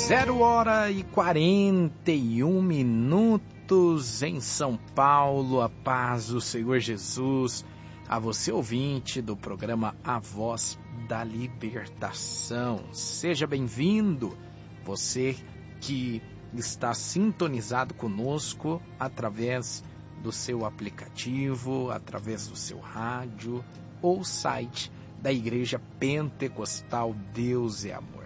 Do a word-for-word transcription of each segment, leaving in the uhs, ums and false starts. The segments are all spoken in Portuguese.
Zero hora e quarenta e um minutos em São Paulo. A paz do Senhor Jesus a você, ouvinte do programa A Voz da Libertação. Seja bem-vindo, você que está sintonizado conosco através do seu aplicativo, através do seu rádio ou site da Igreja Pentecostal Deus é Amor.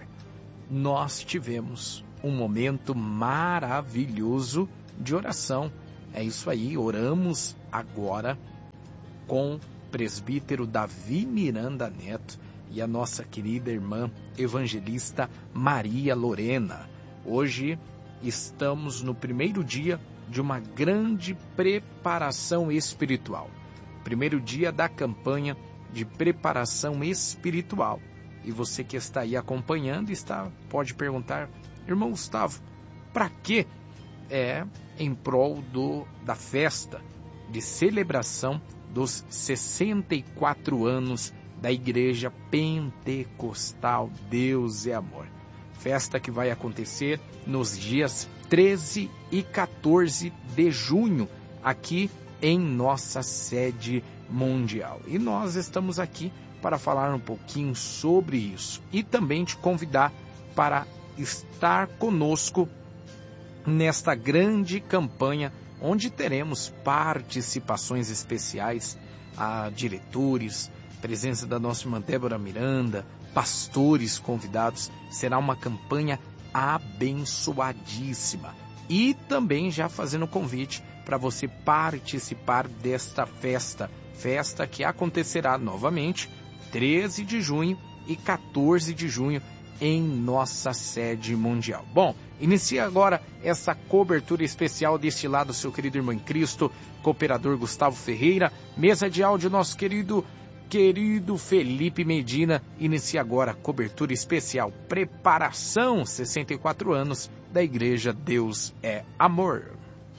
Nós tivemos um momento maravilhoso de oração. É isso aí, oramos agora com o presbítero Davi Miranda Neto e a nossa querida irmã evangelista Maria Lorena. Hoje estamos no primeiro dia de uma grande preparação espiritual. Primeiro dia da campanha de preparação espiritual. E você que está aí acompanhando está, pode perguntar, irmão Gustavo, para que é em prol do, da festa de celebração dos sessenta e quatro anos da Igreja Pentecostal Deus é Amor? Festa que vai acontecer nos dias treze e quatorze de junho, aqui em nossa sede mundial. E nós estamos aqui para falar um pouquinho sobre isso e também te convidar para estar conosco nesta grande campanha, onde teremos participações especiais a diretores, presença da nossa irmã Débora Miranda, pastores convidados. Será uma campanha abençoadíssima. E também já fazendo convite para você participar desta festa, festa que acontecerá novamente treze de junho e quatorze de junho em nossa sede mundial. Bom, inicia agora essa cobertura especial deste lado, seu querido irmão em Cristo, cooperador Gustavo Ferreira, mesa de áudio, nosso querido, querido Felipe Medina. Inicia agora a cobertura especial, preparação sessenta e quatro anos da Igreja Deus é Amor.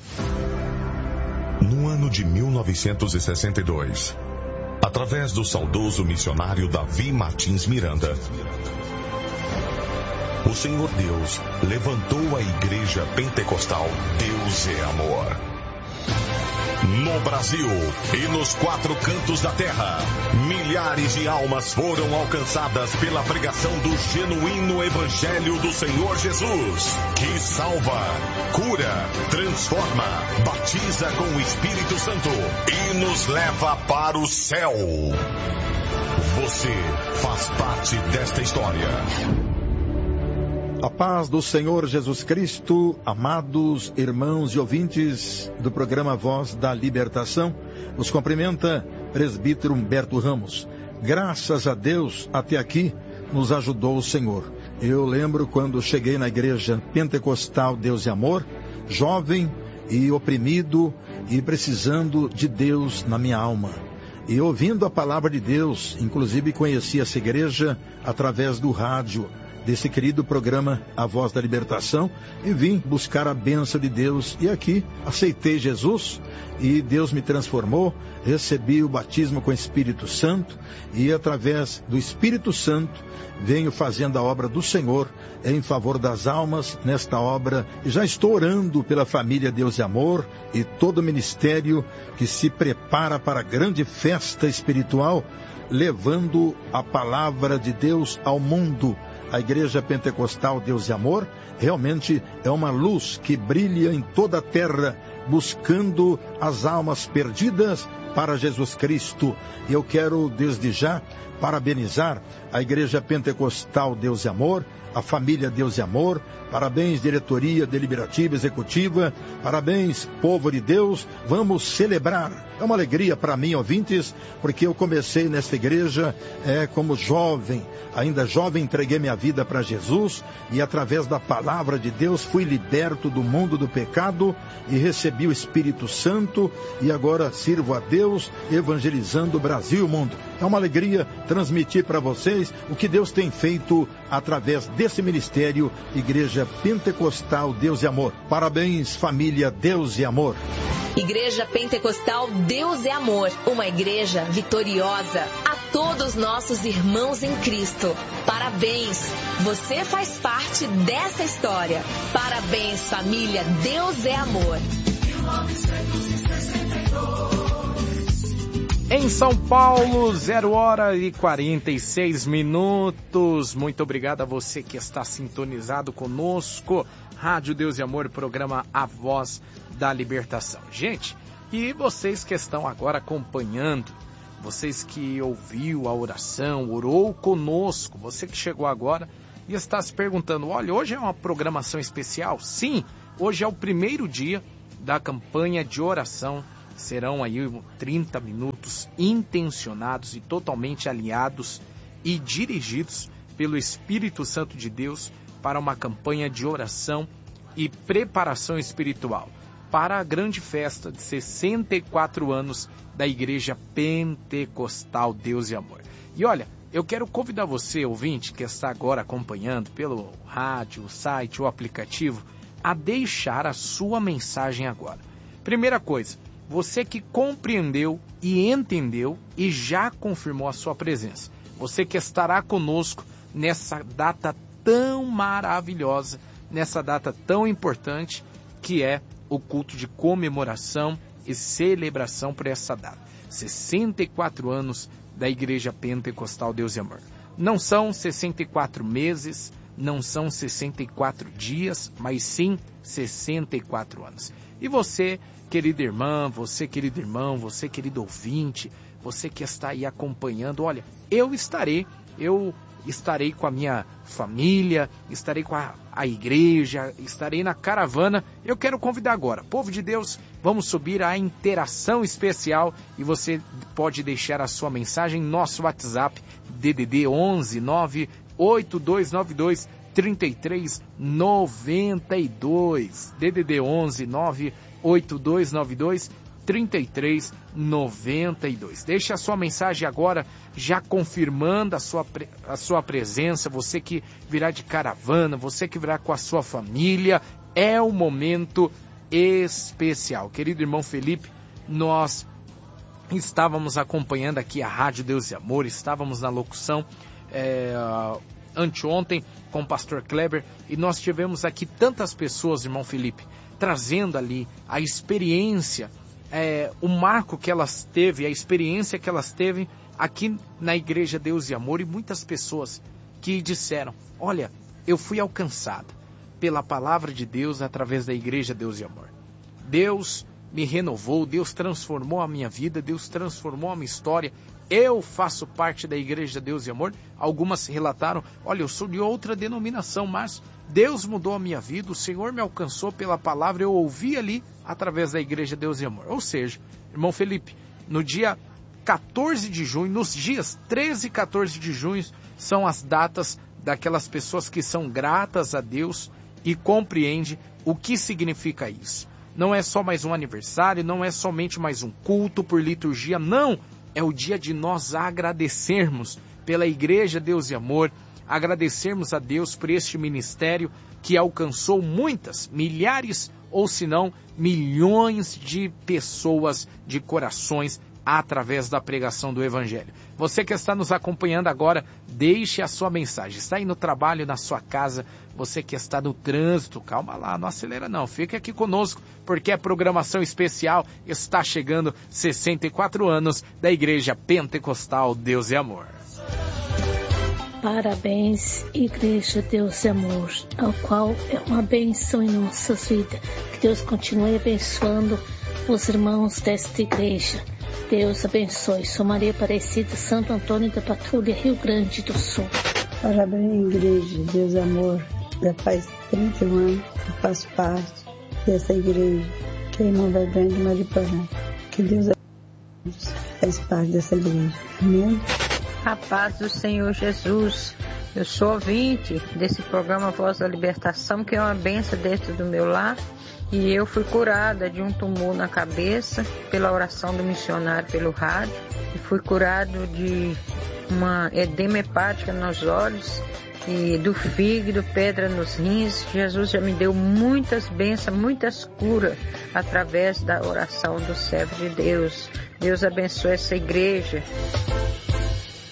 No ano de mil novecentos e sessenta e dois, através do saudoso missionário Davi Martins Miranda, o Senhor Deus levantou a Igreja Pentecostal Deus é Amor. No Brasil e nos quatro cantos da terra, milhares de almas foram alcançadas pela pregação do genuíno Evangelho do Senhor Jesus, que salva, cura, transforma, batiza com o Espírito Santo e nos leva para o céu. Você faz parte desta história. A paz do Senhor Jesus Cristo, amados irmãos e ouvintes do programa Voz da Libertação, os cumprimenta presbítero Humberto Ramos. Graças a Deus, até aqui nos ajudou o Senhor. Eu lembro quando cheguei na Igreja Pentecostal Deus e Amor, jovem e oprimido e precisando de Deus na minha alma. E ouvindo a palavra de Deus, inclusive conheci essa igreja através do rádio, desse querido programa A Voz da Libertação, e vim buscar a bênção de Deus. E aqui aceitei Jesus e Deus me transformou, recebi o batismo com o Espírito Santo e através do Espírito Santo venho fazendo a obra do Senhor em favor das almas nesta obra. E já estou orando pela família Deus e Amor e todo o ministério que se prepara para a grande festa espiritual, levando a palavra de Deus ao mundo. A Igreja Pentecostal Deus e Amor realmente é uma luz que brilha em toda a terra, buscando as almas perdidas para Jesus Cristo. E eu quero desde já parabenizar a Igreja Pentecostal Deus e Amor, a família Deus e Amor. Parabéns, diretoria deliberativa, executiva. Parabéns, povo de Deus. Vamos celebrar. É uma alegria para mim, ouvintes, porque eu comecei nesta igreja é, como jovem. Ainda jovem, entreguei minha vida para Jesus e através da palavra de Deus fui liberto do mundo do pecado e recebi o Espírito Santo e agora sirvo a Deus evangelizando o Brasil e o mundo. É uma alegria transmitir para vocês o que Deus tem feito através desse ministério, Igreja Pentecostal Deus e Amor. Parabéns, família Deus e Amor. Igreja Pentecostal Deus é Amor, uma igreja vitoriosa. A todos nossos irmãos em Cristo. Parabéns! Você faz parte dessa história. Parabéns, família. Deus é amor. Em São Paulo, zero hora e quarenta e seis minutos. Muito obrigado a você que está sintonizado conosco. Rádio Deus e Amor, programa A Voz da Libertação. Gente, e vocês que estão agora acompanhando, vocês que ouviu a oração, orou conosco, você que chegou agora e está se perguntando, olha, hoje é uma programação especial? Sim, hoje é o primeiro dia da campanha de oração. Serão aí trinta minutos intencionados e totalmente alinhados e dirigidos pelo Espírito Santo de Deus para uma campanha de oração e preparação espiritual para a grande festa de sessenta e quatro anos da Igreja Pentecostal Deus e Amor. E olha, eu quero convidar você, ouvinte, que está agora acompanhando pelo rádio, o site, o aplicativo, a deixar a sua mensagem agora. Primeira coisa, você que compreendeu e entendeu e já confirmou a sua presença. Você que estará conosco nessa data tão maravilhosa, nessa data tão importante, que é o culto de comemoração e celebração por essa data. sessenta e quatro anos da Igreja Pentecostal Deus e Amor. Não são sessenta e quatro meses, não são sessenta e quatro dias, mas sim sessenta e quatro anos. E você, querida irmã, você, querido irmão, você, querido ouvinte, você que está aí acompanhando, olha, eu estarei, eu estarei com a minha família, estarei com a, a igreja, estarei na caravana. Eu quero convidar agora, povo de Deus, vamos subir à interação especial e você pode deixar a sua mensagem no nosso WhatsApp, D D D onze nove oito dois nove dois três três nove dois, D D D onze nove oito dois nove dois três três nove dois. Deixe a sua mensagem agora, já confirmando a sua, a sua presença, você que virá de caravana, você que virá com a sua família, é um momento especial. Querido irmão Felipe, nós estávamos acompanhando aqui a Rádio Deus e Amor, estávamos na locução é, anteontem com o pastor Kleber, e nós tivemos aqui tantas pessoas, irmão Felipe, trazendo ali a experiência, é, o marco que elas teve, a experiência que elas teve aqui na Igreja Deus e Amor, e muitas pessoas que disseram, olha, eu fui alcançado pela palavra de Deus através da Igreja Deus e Amor. Deus me renovou, Deus transformou a minha vida, Deus transformou a minha história. Eu faço parte da Igreja Deus e Amor. Algumas relataram, olha, eu sou de outra denominação, mas Deus mudou a minha vida, o Senhor me alcançou pela palavra, eu ouvi ali através da Igreja Deus e Amor. Ou seja, irmão Felipe, no dia quatorze de junho, nos dias treze e quatorze de junho, são as datas daquelas pessoas que são gratas a Deus e compreendem o que significa isso. Não é só mais um aniversário, não é somente mais um culto por liturgia, não. É o dia de nós agradecermos pela Igreja Deus e Amor, agradecermos a Deus por este ministério que alcançou muitas, milhares ou se não milhões de pessoas, de corações, através da pregação do Evangelho. Você que está nos acompanhando agora, deixe a sua mensagem. Está aí no trabalho, na sua casa, você que está no trânsito, calma lá, não acelera não, fique aqui conosco, porque a programação especial está chegando, sessenta e quatro anos da Igreja Pentecostal Deus e Amor. Parabéns, Igreja Deus e Amor, ao qual é uma bênção em nossas vidas. Que Deus continue abençoando os irmãos desta igreja. Deus abençoe. Sou Maria Aparecida, Santo Antônio da Patrulha, Rio Grande do Sul. Parabéns, Igreja Deus e Amor. Já faz trinta e um anos que eu faço parte dessa igreja, que é irmã da Grande Mariporã. Que Deus faz parte dessa igreja. Amém? A paz do Senhor Jesus. Eu sou ouvinte desse programa Voz da Libertação, que é uma bênção dentro do meu lar. E eu fui curada de um tumor na cabeça pela oração do missionário pelo rádio. E fui curado de uma edema hepática nos olhos e do fígado, pedra nos rins. Jesus já me deu muitas bênçãos, muitas curas através da oração do servo de Deus. Deus abençoe essa igreja.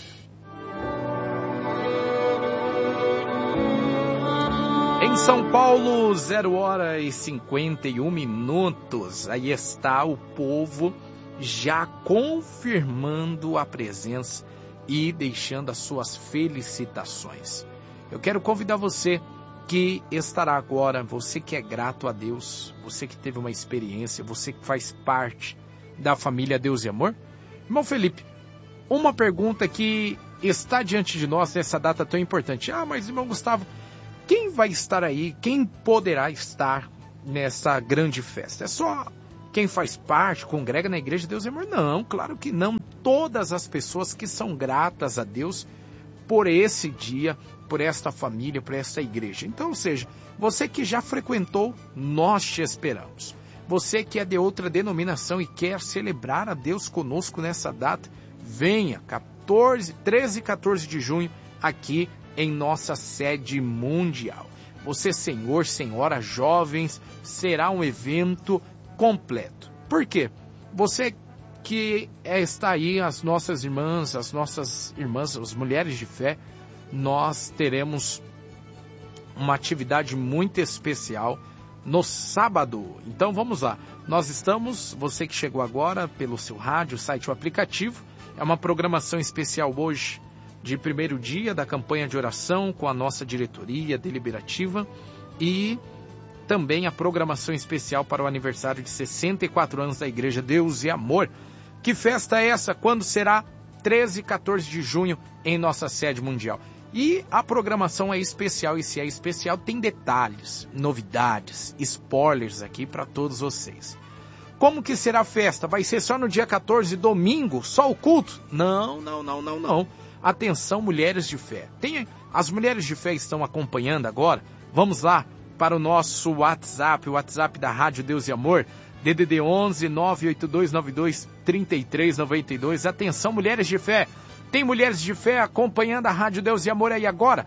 Em São Paulo, zero hora e cinquenta e um minutos. Aí está o povo já confirmando a presença e deixando as suas felicitações. Eu quero convidar você que estará agora, você que é grato a Deus, você que teve uma experiência, você que faz parte da família Deus e Amor. Irmão Felipe, uma pergunta que está diante de nós nessa data tão importante. Ah, mas irmão Gustavo, quem vai estar aí, quem poderá estar nessa grande festa? É só quem faz parte, congrega na Igreja Deus e Amor? Não, claro que não. Todas as pessoas que são gratas a Deus por esse dia, por esta família, por esta igreja. Então, ou seja, você que já frequentou, nós te esperamos. Você que é de outra denominação e quer celebrar a Deus conosco nessa data, venha, quatorze, treze e quatorze de junho, aqui em nossa sede mundial. Você, senhor, senhora, jovens, será um evento completo. Por quê? Você que está aí, as nossas irmãs, as nossas irmãs, as mulheres de fé, nós teremos uma atividade muito especial no sábado. Então vamos lá, nós estamos, você que chegou agora pelo seu rádio, site ou aplicativo, é uma programação especial hoje, de primeiro dia da campanha de oração com a nossa diretoria deliberativa e também a programação especial para o aniversário de sessenta e quatro anos da Igreja Deus e Amor. Que festa é essa? Quando será? treze e quatorze de junho em nossa sede mundial. E a programação é especial, e se é especial tem detalhes, novidades, spoilers aqui para todos vocês. Como que será a festa? Vai ser só no dia quatorze, domingo, só o culto? Não, não, não, não, não. Atenção, mulheres de fé. Tem, as mulheres de fé estão acompanhando agora? Vamos lá para o nosso WhatsApp, o WhatsApp da Rádio Deus e Amor, D D D onze, nove oito dois nove dois, três três nove dois. Atenção, mulheres de fé. Tem mulheres de fé acompanhando a Rádio Deus e Amor aí agora?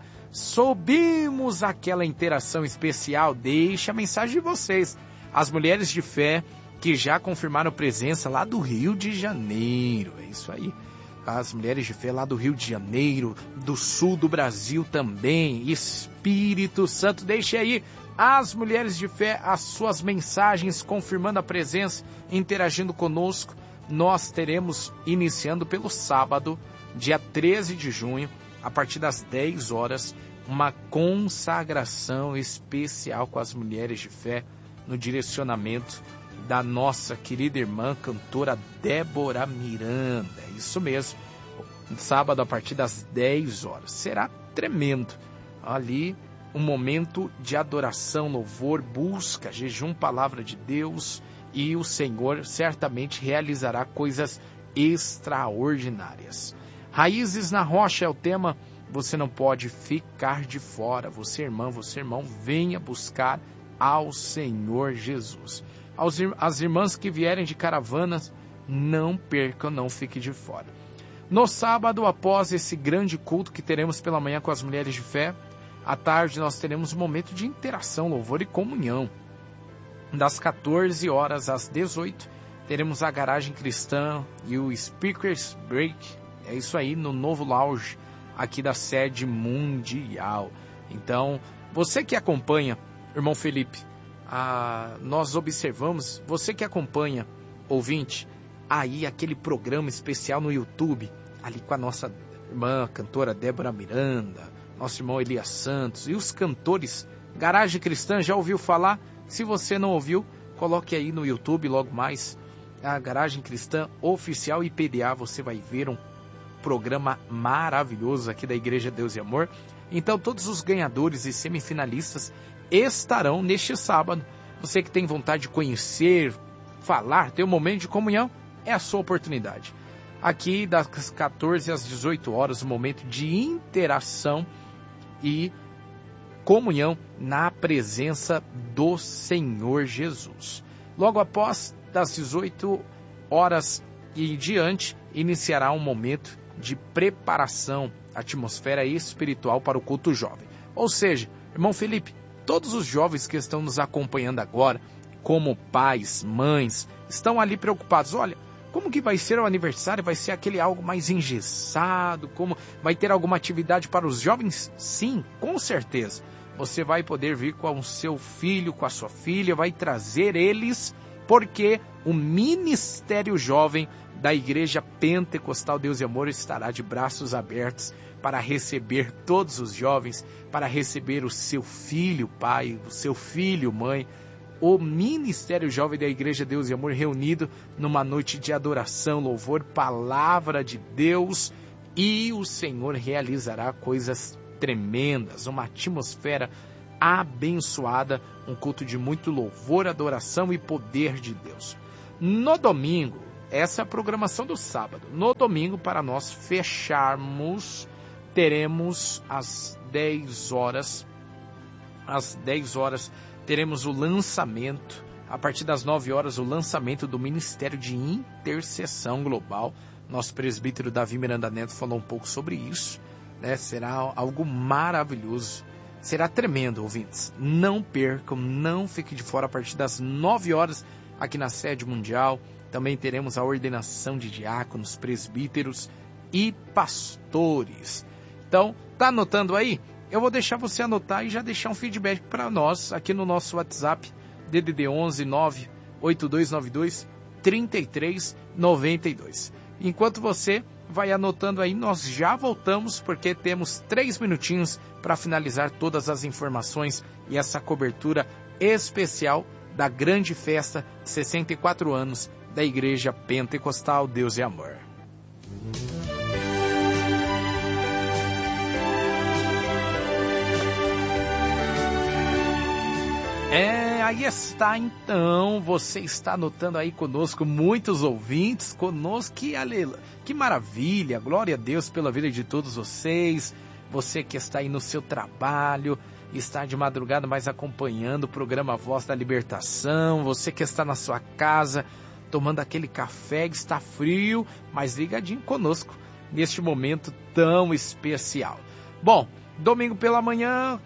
Subimos aquela interação especial. Deixa a mensagem de vocês. As mulheres de fé que já confirmaram presença lá do Rio de Janeiro. É isso aí. As mulheres de fé lá do Rio de Janeiro, do sul do Brasil também. Espírito Santo, deixe aí as mulheres de fé as suas mensagens confirmando a presença, interagindo conosco. Nós teremos, iniciando pelo sábado, dia treze de junho, a partir das dez horas, uma consagração especial com as mulheres de fé no direcionamento da nossa querida irmã cantora Débora Miranda. É isso mesmo. Sábado a partir das dez horas. Será tremendo. Ali um momento de adoração, louvor, busca, jejum, palavra de Deus, e o Senhor certamente realizará coisas extraordinárias. Raízes na Rocha é o tema. Você não pode ficar de fora. Você, irmã, você, irmão, venha buscar ao Senhor Jesus. Aos, as irmãs que vierem de caravanas, não percam, não fiquem de fora. No sábado, após esse grande culto que teremos pela manhã com as mulheres de fé, à tarde nós teremos um momento de interação, louvor e comunhão. Das quatorze horas às dezoito, teremos a Garagem Cristã e o Speakers Break. É isso aí, no novo lounge aqui da sede mundial. Então, você que acompanha, irmão Felipe, ah, nós observamos, você que acompanha, ouvinte, aí aquele programa especial no YouTube, ali com a nossa irmã cantora Débora Miranda, nosso irmão Elias Santos e os cantores. Garagem Cristã, já ouviu falar? Se você não ouviu, coloque aí no YouTube logo mais a Garagem Cristã Oficial I P D A, você vai ver um programa maravilhoso aqui da Igreja Deus e Amor. Então todos os ganhadores e semifinalistas estarão neste sábado. Você que tem vontade de conhecer, falar, ter um momento de comunhão, é a sua oportunidade. Aqui das quatorze às dezoito horas, um momento de interação e comunhão na presença do Senhor Jesus. Logo após, das dezoito horas e diante, iniciará um momento de preparação, atmosfera espiritual para o culto jovem. Ou seja, irmão Felipe, todos os jovens que estão nos acompanhando agora, como pais, mães, estão ali preocupados. Olha, como que vai ser o aniversário? Vai ser aquele algo mais engessado? Como vai ter alguma atividade para os jovens? Sim, com certeza. você vai poder vir com o seu filho, com a sua filha, vai trazer eles, porque o Ministério Jovem da Igreja Pentecostal Deus e Amor estará de braços abertos para receber todos os jovens, para receber o seu filho, pai, o seu filho, mãe. O Ministério Jovem da Igreja Deus e Amor reunido numa noite de adoração, louvor, palavra de Deus, e o Senhor realizará coisas tremendas, uma atmosfera abençoada, um culto de muito louvor, adoração e poder de Deus. No domingo, essa é a programação do sábado. No domingo, para nós fecharmos, teremos às dez horas, às dez horas, teremos o lançamento, a partir das nove horas, o lançamento do Ministério de Intercessão Global. Nosso presbítero Davi Miranda Neto falou um pouco sobre isso, né? Será algo maravilhoso, será tremendo, ouvintes. Não percam, não fiquem de fora. A partir das nove horas, aqui na sede mundial, também teremos a ordenação de diáconos, presbíteros e pastores. Então, tá anotando aí? Eu vou deixar você anotar e já deixar um feedback para nós aqui no nosso WhatsApp, D D D onze nove oito dois nove dois três três nove dois. Enquanto você vai anotando aí, nós já voltamos, porque temos três minutinhos para finalizar todas as informações e essa cobertura especial da grande festa de sessenta e quatro anos da Igreja Pentecostal Deus e Amor. É, aí está então, você está anotando aí conosco, muitos ouvintes conosco, que, aleluia, que maravilha, glória a Deus pela vida de todos vocês, você que está aí no seu trabalho, está de madrugada mais acompanhando o programa Voz da Libertação, você que está na sua casa, tomando aquele café que está frio, mas ligadinho conosco neste momento tão especial. Bom, domingo pela manhã,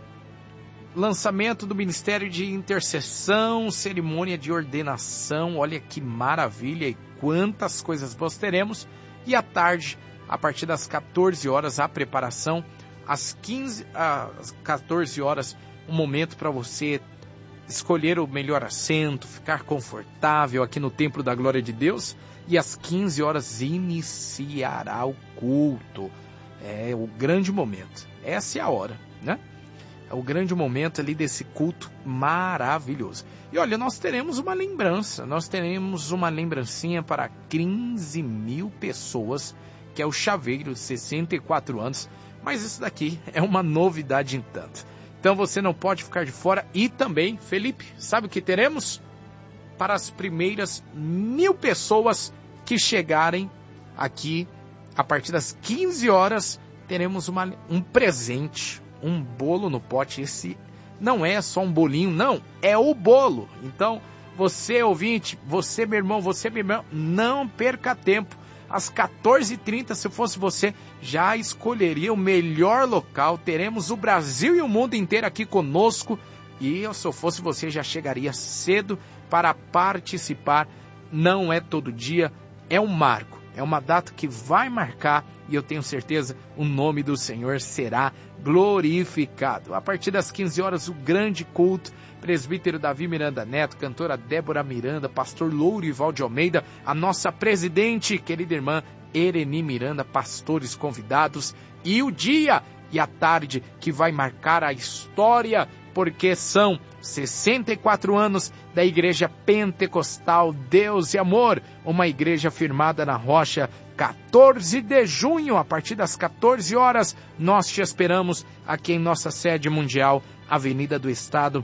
lançamento do Ministério de Intercessão, cerimônia de ordenação, olha que maravilha e quantas coisas boas teremos. E à tarde, a partir das quatorze horas, a preparação, às quinze, às quatorze horas, um momento para você escolher o melhor assento, ficar confortável aqui no Templo da Glória de Deus, e às quinze horas iniciará o culto. É o grande momento, essa é a hora, né? É o grande momento ali desse culto maravilhoso. E olha, nós teremos uma lembrança, nós teremos uma lembrancinha para quinze mil pessoas, que é o chaveiro de sessenta e quatro anos, mas isso daqui é uma novidade em tanto. Então você não pode ficar de fora. E também, Felipe, sabe o que teremos? Para as primeiras mil pessoas que chegarem aqui, a partir das quinze horas, teremos uma, um presente, um bolo no pote. Esse não é só um bolinho, não, é o bolo. Então, você ouvinte, você meu irmão, você meu irmão, não perca tempo. Às quatorze e trinta, se fosse você, já escolheria o melhor local. Teremos o Brasil e o mundo inteiro aqui conosco. E eu, se eu fosse você, já chegaria cedo para participar. Não é todo dia, é um marco. É uma data que vai marcar, e eu tenho certeza, o nome do Senhor será glorificado. A partir das quinze horas, o grande culto, presbítero Davi Miranda Neto, cantora Débora Miranda, pastor Lourival de Almeida, a nossa presidente, querida irmã Ereni Miranda, pastores convidados, e o dia e a tarde que vai marcar a história, porque são sessenta e quatro anos da Igreja Pentecostal Deus e Amor, uma igreja firmada na rocha. quatorze de junho, a partir das quatorze horas, nós te esperamos aqui em nossa sede mundial, Avenida do Estado,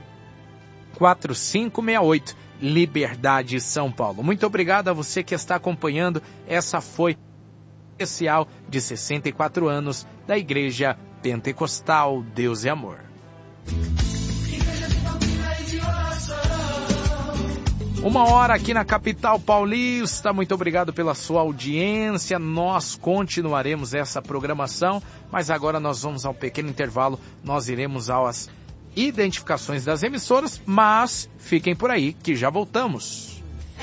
quatro cinco seis oito, Liberdade, São Paulo. Muito obrigado a você que está acompanhando. Essa foi especial de sessenta e quatro anos da Igreja Pentecostal Deus e Amor. Uma hora aqui na capital paulista. Muito obrigado pela sua audiência. Nós continuaremos essa programação, mas agora nós vamos ao pequeno intervalo. Nós iremos às identificações das emissoras, mas fiquem por aí que já voltamos.